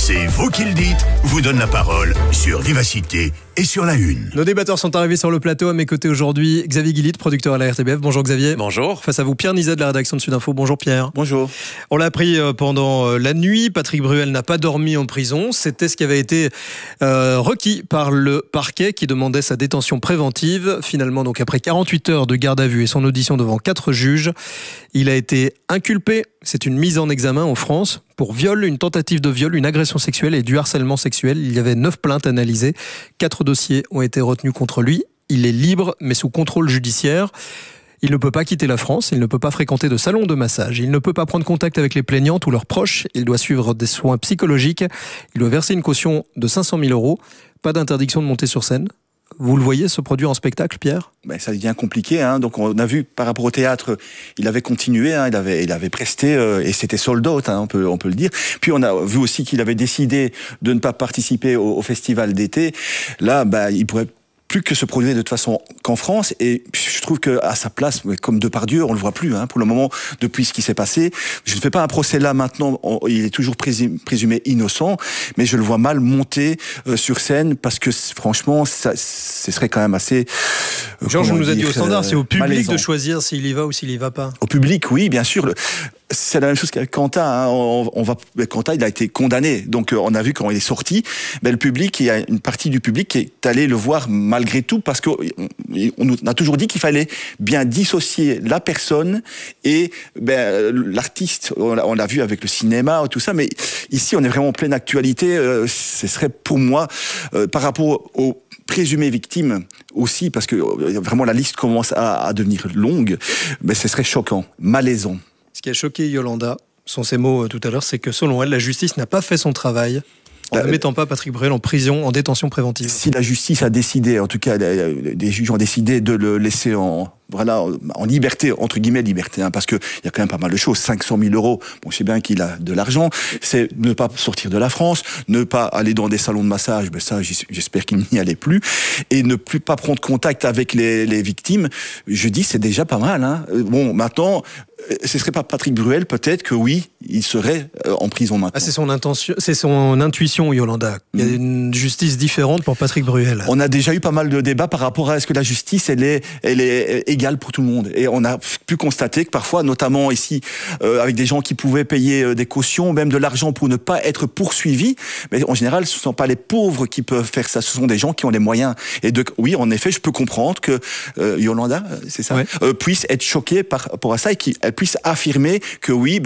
C'est vous qui le dites, vous donne la parole sur Vivacité et sur La Une. Nos débatteurs sont arrivés sur le plateau. À mes côtés aujourd'hui, Xavier Guillit, producteur à la RTBF. Bonjour Xavier. Bonjour. Face à vous, Pierre Nizet de la rédaction de Sud Info. Bonjour Pierre. Bonjour. On l'a appris pendant la nuit. Patrick Bruel n'a pas dormi en prison. C'était ce qui avait été requis par le parquet qui demandait sa détention préventive. Finalement, donc après 48 heures de garde à vue et son audition devant 4 juges, il a été inculpé. C'est une mise en examen en France pour viol, une tentative de viol, une agression sexuelle et du harcèlement sexuel. Il y avait 9 plaintes analysées. 4 dossiers ont été retenus contre lui. Il est libre, mais sous contrôle judiciaire. Il ne peut pas quitter la France, il ne peut pas fréquenter de salon de massage, il ne peut pas prendre contact avec les plaignantes ou leurs proches, il doit suivre des soins psychologiques, il doit verser une caution de 500 000 €, pas d'interdiction de monter sur scène. Vous le voyez se produire en spectacle, Pierre ? Ça devient compliqué. Donc on a vu par rapport au théâtre, il avait continué, il avait presté et c'était sold out, on peut le dire. Puis on a vu aussi qu'il avait décidé de ne pas participer au festival d'été. Là, il pourrait plus que se produire de toute façon qu'en France, et je trouve qu'à sa place, comme Depardieu, on le voit plus pour le moment, depuis ce qui s'est passé. Je ne fais pas un procès là maintenant, il est toujours présumé innocent, mais je le vois mal monter sur scène, parce que franchement, ce serait quand même assez... Georges nous a dit au standard, c'est au public malaisant de choisir s'il y va ou s'il y va pas. Au public, oui, bien sûr. C'est la même chose qu'avec Quentin. Quentin, il a été condamné. Donc, on a vu quand il est sorti, le public, il y a une partie du public qui est allé le voir malgré tout, parce qu'on a toujours dit qu'il fallait bien dissocier la personne et l'artiste. On l'a vu avec le cinéma, tout ça. Mais ici, on est vraiment en pleine actualité. Ce serait pour moi, par rapport aux présumées victimes aussi, parce que vraiment la liste commence à devenir longue, ce serait choquant, malaisant. Ce qui a choqué Yolanda, sont ses mots tout à l'heure, c'est que selon elle, la justice n'a pas fait son travail en ne mettant pas Patrick Bruel en prison, en détention préventive. Si la justice a décidé, en tout cas des juges ont décidé de le laisser en liberté, entre guillemets liberté, parce que il y a quand même pas mal de choses. 500 000 €, je sais bien qu'il a de l'argent, c'est ne pas sortir de la France, ne pas aller dans des salons de massage, ça j'espère qu'il n'y allait plus, et ne plus pas prendre contact avec les victimes, je dis c'est déjà pas mal. Maintenant, ce serait pas Patrick Bruel, peut-être que oui, il serait en prison maintenant. C'est son intention, c'est son intuition, Yolanda. Il y a une justice différente pour Patrick Bruel. On a déjà eu pas mal de débats par rapport à est-ce que la justice, elle est égale pour tout le monde. Et on a pu constater que parfois, notamment ici, avec des gens qui pouvaient payer des cautions, même de l'argent pour ne pas être poursuivis, mais en général, ce ne sont pas les pauvres qui peuvent faire ça, ce sont des gens qui ont les moyens. Et oui, en effet, je peux comprendre que Yolanda, c'est ça, puisse être choquée par rapport à ça et qu'elle puisse affirmer que oui,